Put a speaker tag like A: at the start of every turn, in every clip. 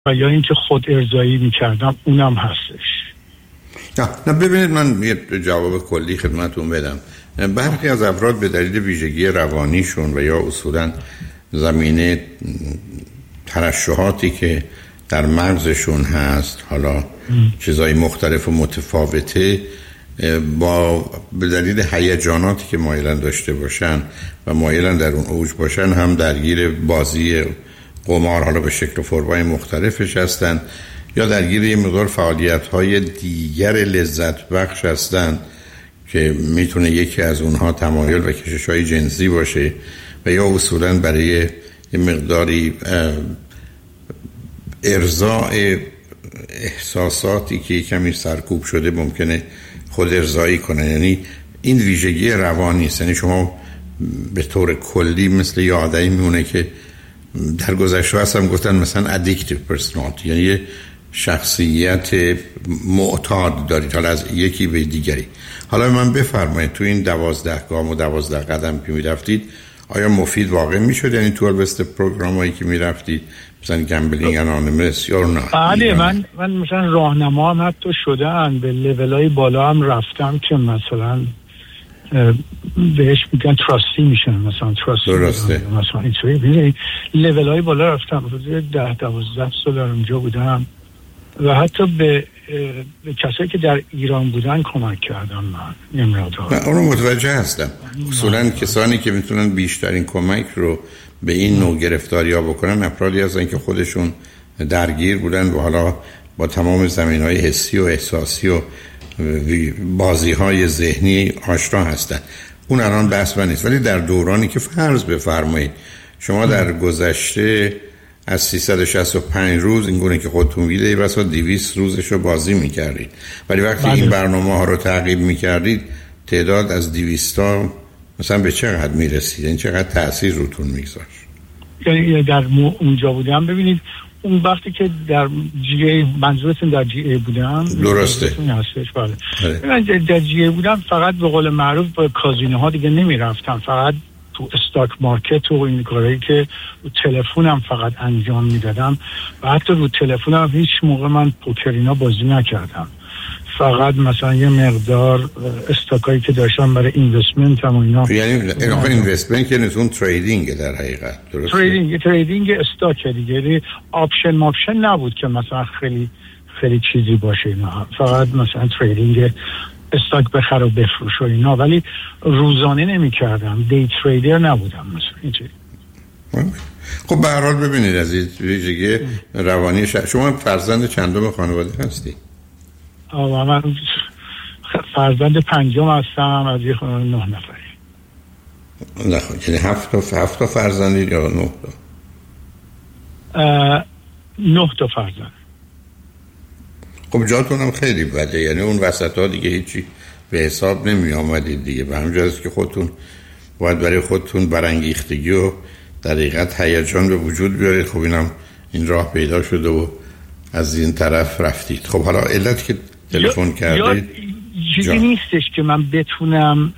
A: و یا اینکه خود ارضایی میکردم اونم هستش.
B: نه ببینید من یه جواب کلی خدمتتون بدم. برخی از افراد به دلیل ویژگی روانیشون و یا اصولا زمینه ترشحاتی که در مغزشون هست، حالا چیزای مختلف و متفاوته، به دلیل هیجاناتی که مایلن داشته باشن و مایلن در اون اوج باشن هم درگیر بازی قمار، حالا به شکل و فرم‌های مختلفش هستن، یا درگیر یه مقدار فعالیت‌های دیگر لذت بخش هستن که میتونه یکی از اونها تمایل و کشش‌های جنسی باشه و یا اصولاً برای یه مقداری ارضاء احساساتی که کمی سرکوب شده ممکنه خود ارضایی کنه. یعنی این ویژگی روانی است. یعنی شما به طور کلی مثل یه آدمی میمونه که در گذشته هستم گفتن مثلا addictive personality، یعنی یه شخصیت معتاد دارید حالا از یکی به دیگری. حالا من بفرمایید تو این 12 گام و 12 قدم که میرفتید آیا مفید واقع میشد؟ یعنی تو البته پروگرامایی که میرفتید مثلا گمبلینگ انانیمس یا نه؟
A: بله من مثلا راهنما هم حتی شدن، به لولای بالا هم رفتم که مثلا بهش میگن تراستی میشن، مثلا تراستی
B: درسته،
A: مثلا اینطوری لولای بالا رفتم. 10-12 سال اونجا بودم و حتی به کسایی که در ایران بودن کمک کردم. من
B: اونو متوجه هستم. اصولا کسانی که میتونن بیشترین کمک رو به این نوع گرفتاری ها بکنن افرادی هستن که خودشون درگیر بودن و حالا با تمام زمینهای حسی و احساسی و بازی های ذهنی آشنا هستن. اون الان بحث نیست، ولی در دورانی که فرض بفرمایید شما در گذشته از 365 روز این گونه که خودتون ویده بسا 200 روزش رو بازی میکردید، ولی وقتی این برنامه ها رو تعقیب میکردید تعداد از 200 تا مثلا به چقدر میرسید؟ این چقدر تأثیر روتون میگذاشت؟
A: یعنی در اونجا بودم ببینید اون وقتی که در جی ای، منظورتون در جی ای بودم؟
B: درسته.
A: من در جی ای بودم فقط به قول معروف با کازینوها دیگه نمیرفتم، فقط تو استاک مارکت و این کارهایی که رو تلفنم فقط انجام میدادم و حتی رو تلفنم هیچ موقع من پوکرینا بازی نکردم، فقط مثلا یه مقدار استاکایی که داشتم برای اینوستمنت هم و اینا.
B: یعنی اینوستمنت که نتون تریدینگ در حقیقت درسته؟
A: تریدینگ استاک دیگه، آپشن نبود که مثلا خیلی چیزی باشه اینا، فقط مثلا تریدینگ استاک بخر و بفروش و اینا، ولی روزانه نمی کردم، دی تریدر نبودم مثلا اینجوری.
B: خب به هر حال ببینید از این ویژگی روانی شما فرزند چندم خانواده هستی؟
A: من فرزند پنجم هستم از یه خانواده 9 نفری.
B: نه خب یعنی 7 تا فرزندید یا 9 تا؟
A: 9 تا فرزند.
B: خب جاتون هم خیلی بده، یعنی اون وسط ها دیگه هیچی به حساب نمی آمدید دیگه. به همین جاست که خودتون باید برای خودتون برانگیختگی و در حقیقت هیجان به وجود بیارید. خب اینم این راه پیدا شده و از این طرف رفتید. خب حالا علت که تلفن کردید
A: چیزی نیستش که من بتونم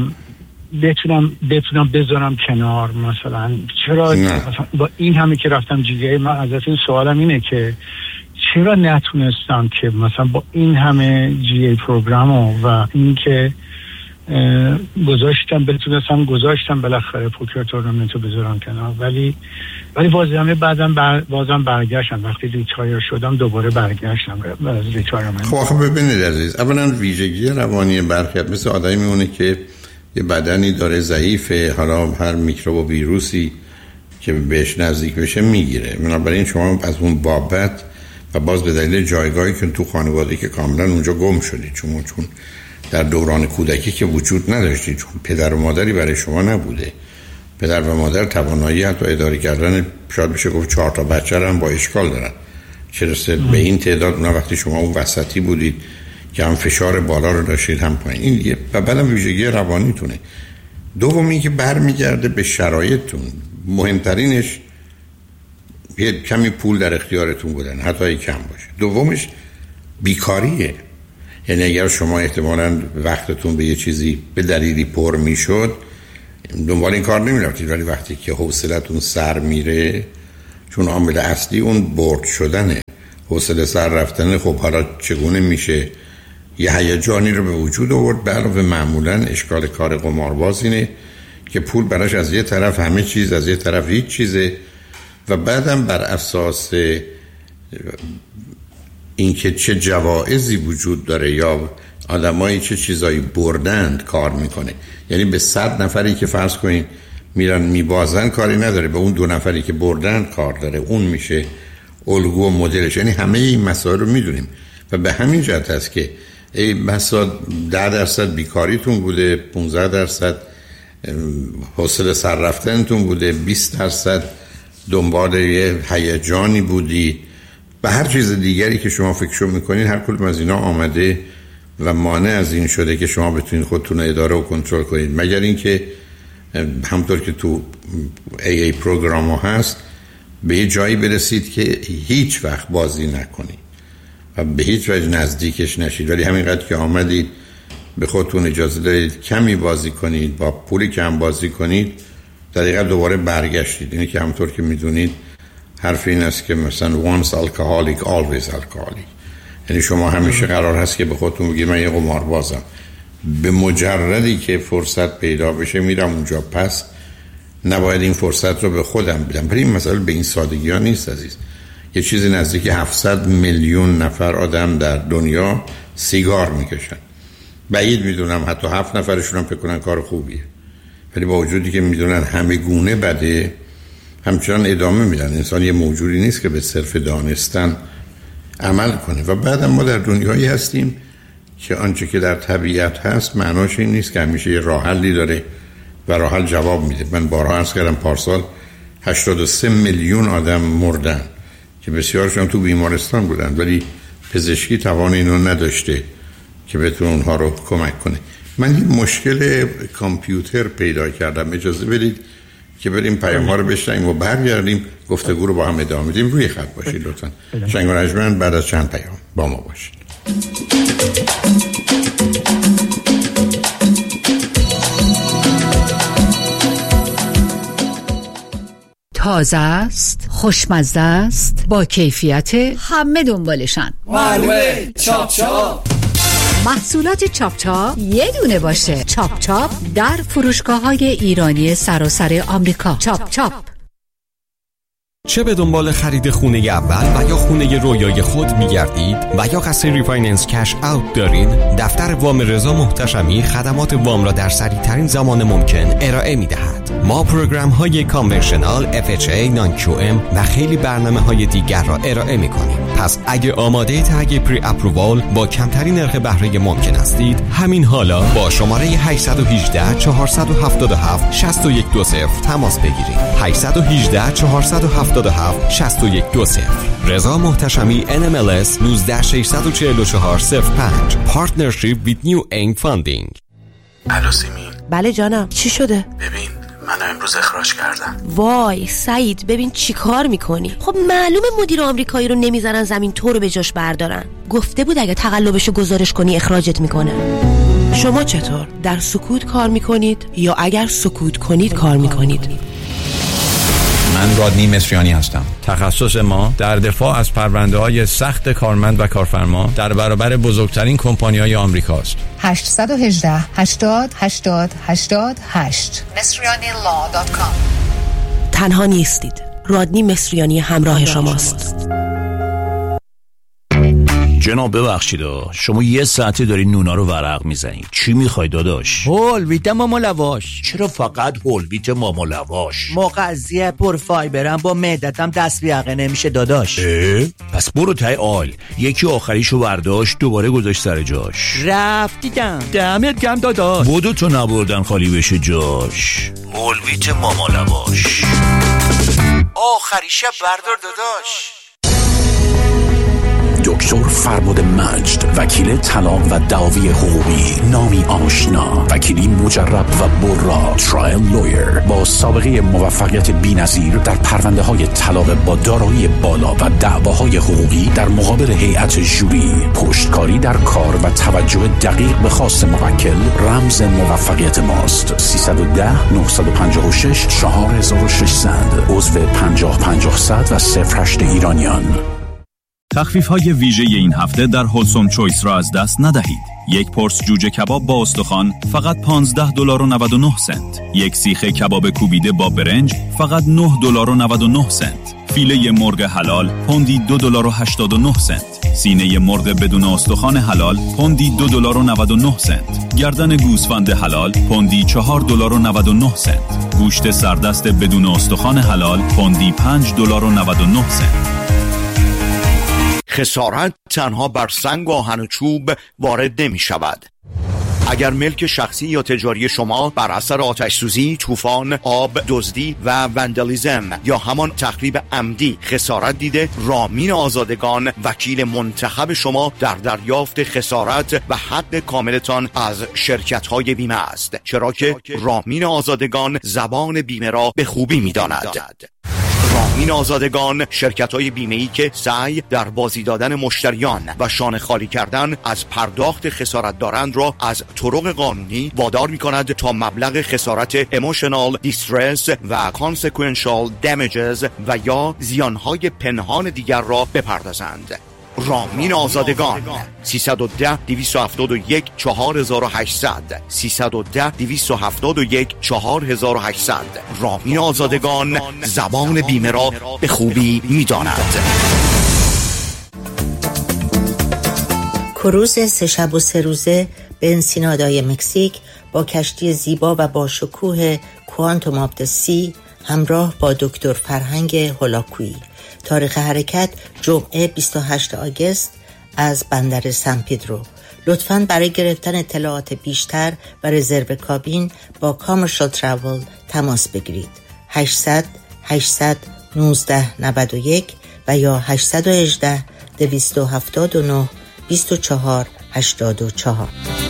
A: بذارم کنار مثلا. چرا مثلا با این همه که رفتم جیگه من ازتون سوالم اینه که چرا نتونستم که مثلا با این همه جی ای پروگرام و این که گذاشتم بالاخره پوکر تورنمنت رو بذارم کنار، ولی بازم برگشتم. وقتی ریتایر شدم دوباره برگشتم از ریتایرمنت.
B: خب ببینید عزیز، اولا ویژگی روانی برخی مثل آدمی میمونه که یه بدنی داره ضعیفه، حالا هر میکروب و ویروسی که بهش نزدیک بشه میگیره. بنابراین شما از اون بابت و باز به دلیل جایگاهی که تو خانواده که کاملا اونجا گم شدید، چون در دوران کودکی که وجود نداشتید، چون پدر و مادری برای شما نبوده. پدر و مادر توانایی حتی اداره کردن شاید بشه گفت 4 تا بچه هم با اشکال دارن، چه رسه به این تعداد. اونا وقتی شما اون وسطی بودید که هم فشار بالا رو داشتید هم پایین، این دیگه و بعدم ویژگی روانیتونه. دومی که برمیگرده به شرایطتون، مهمترینش یه کمی پول در اختیارتون بودن، حتی کم باشه. دومش بیکاریه. یعنی اگر شما احتمالاً وقتتون به یه چیزی به دلیلی پر میشد دنبال این کار نمیرفتید، ولی وقتی که حوصلتون سر میره، چون عامل اصلی اون برد شدنه، حوصله سر رفتن. خب حالا چگونه میشه یه هیجانی رو به وجود آورد؟ به علاوه معمولا اشکال کار قمارباز اینه که پول براش از یه طرف همه چیز، از یه طرف هیچ چیزه و بعدم بر اساس اینکه چه جوایزی وجود داره یا آدمایی چه چیزایی بردند کار میکنه. یعنی به 100 نفری که فرض کنین میرن میبازن کاری نداره، به اون 2 نفری که بردند کار داره، اون میشه الگو و مدلش. یعنی همه این مسائل رو میدونیم و به همین جهت است که ای بسا 10% بیکاریتون بوده، 15% حوصله سر رفتنتون بوده، 20% دنبال یه هیجانی بودی و هر چیز دیگری که شما فکرشو میکنین، هر کدوم از اینا آمده و مانع از این شده که شما بتونید خودتون اداره و کنترل کنید. مگر اینکه همونطور که تو AA پروگرام ها هست به یه جایی برسید که هیچ وقت بازی نکنید و به هیچ وجه نزدیکش نشید، ولی همینقدر که آمدید به خودتون اجازه دارید کمی بازی کنید، با پولی کم بازی کنید، در دقیقه دوباره برگشتید. اینه که همونطور که میدونید حرف این است که مثلا once alcoholic always alcoholic، یعنی شما همیشه قرار هست که به خودتون بگید من یه قماربازم. به مجردی که فرصت پیدا بشه میرم اونجا، پس نباید این فرصت رو به خودم بدم. ولی این مسئله به این سادگی ها نیست عزیز. یه چیزی نزدیک 700 میلیون نفر آدم در دنیا سیگار میکشن. بعید میدونم حتی 7 نفرشون هم فکر کنن کار خوبیه، ولی با وجودی که میدونن همه گونه بده همچنان ادامه میدن. انسان یه موجودی نیست که به صرف دانستن عمل کنه. و بعدم ما در دنیایی هستیم که آنچه که در طبیعت هست معناش این نیست که همیشه یه راه حلی داره و راه حل جواب میده. من بارها عرض کردم پارسال 83 میلیون آدم مردن که بسیارشون تو بیمارستان بودن، ولی پزشکی توان اینو نداشته که بتونه اونها رو کمک کنه. من یه مشکل کامپیوتر پیدا کردم. اجازه بدید که بریم پیام ها رو بشنویم و برگردیم گفتگو رو با هم ادامه بدیم. روی خط باشید لطفاً. شنگ و نجمن بعد از چند پیام با ما باشید.
C: تازه است، خوشمزه است، با کیفیت، همه دنبالشن.
D: معلومه چاپ چاپ.
C: محصولات چاپ چاپ یه دونه باشه. چاپ چاپ در فروشگاه‌های ایرانی سراسر آمریکا. چاپ چاپ.
E: چه به دنبال خرید خونه اول و یا خونه رویای خود می‌گردید و یا قصد ریفایننس کش اوت دارید، دفتر وام رضا محتشمی خدمات وام را در سریع‌ترین زمان ممکن ارائه می‌دهد. ما پروگرام‌های کانونشنال، FHA، نان QM و خیلی برنامه‌های دیگر را ارائه می‌کنیم. پس اگه آماده تگ پری اپرووال با کمترین نرخ بهره ممکن هستید، همین حالا با شماره 818 477 6120 تماس بگیرید. 818 477 6120. رضا محتشمی NMLS 1964405. Partnership with New Aim Funding.
F: الو سیمین.
G: بله جانم، چی شده؟
F: ببین منو امروز اخراج کردن.
G: وای سعید، ببین چی کار میکنی؟ خب معلومه مدیر آمریکایی رو نمیذارن زمین تو رو به جاش بردارن. گفته بود اگه تقلبشو گزارش کنی اخراجت میکنه. شما چطور؟ در سکوت کار میکنید یا اگر سکوت کنید کار میکنید؟
H: من رادنی مصریانی هستم. تخصص ما در دفاع از پرونده‌های سخت کارمند و کارفرما در برابر بزرگترین کمپانی‌های آمریکاست.
C: 818 80 80 88 مصریanilaw.com.
G: تنها نیستید. رادنی مصریانی همراه شماست.
I: جناب ببخشید شما یه ساعته داری نونا رو ورق میزنید. چی میخوای داداش؟
J: هول ویت ماما لواش.
I: چرا فقط هول ویت ماما لواش؟
J: مغذیه پر فایبرم، با معدتم دست بیاقه نمیشه داداش.
I: پس برو تای آل. یکی آخریشو برداشت دوباره گذاشت سر جاش.
J: رفت دیدم. دمت گرم داداش.
I: بودو تو نبردن خالی بشه جاش. هول ویت ماما لواش.
J: آخریشه بردار داداش.
K: دکتر فربد مجد، وکیل طلاق و دعاوی حقوقی، نامی آشنا، وکیلی مجرب و برا، ترایل لویر با سابقه موفقیت بی‌نظیر در پرونده‌های طلاق با دارایی بالا و دعواهای حقوقی در مقابل هیئت ژوری، پشتکاری در کار و توجه دقیق به خواست موکل رمز موفقیت ماست. 310 956 4600 عضو 50-50 و 08 ایرانیان.
L: تخفیف‌های ویژه این هفته در هولسوم چویس را از دست ندهید. یک پرس جوجه کباب با استخوان فقط $15.99. یک سیخ کباب کوبیده با برنج فقط $9.99. فیله مرغ حلال پوندی $2.89. سینه مرغ بدون استخوان حلال پوندی $2.99. گردن گوسفند حلال پوندی $4.99. گوشت سردست بدون استخوان حلال پوندی $5.99.
M: خسارت تنها بر سنگ و آهن و چوب وارد نمی شود. اگر ملک شخصی یا تجاری شما بر اثر آتش سوزی، طوفان، آب، دزدی و وندالیزم یا همان تخریب عمدی خسارت دیده، رامین آزادگان وکیل منتخب شما در دریافت خسارت و حق کاملتان از شرکت‌های بیمه است، چرا که رامین آزادگان زبان بیمه را به خوبی می‌داند. رامین آزادگان شرکت‌های بیمه‌ای که سعی در بازی دادن مشتریان و شانه خالی کردن از پرداخت خسارت دارند را از طرق قانونی وادار می‌کند تا مبلغ خسارت emotional distress و consequential damages و یا زیانهای پنهان دیگر را بپردازند. رامین آزادگان 310-271-4800 310-271-4800. رامین آزادگان زبان بیمه را به خوبی می‌داند.
N: کروز 3 شب و 3 روزه به انسینادای مکزیک با کشتی زیبا و با شکوه کوانتوم آف د سی همراه با دکتر فرهنگ هولاکویی. تاریخ حرکت جمعه 28 آگوست از بندر سن پدرو. لطفاً برای گرفتن اطلاعات بیشتر و رزرو کابین با کامرشال تراول تماس بگیرید. 800-819-91 و یا 818-279-2484.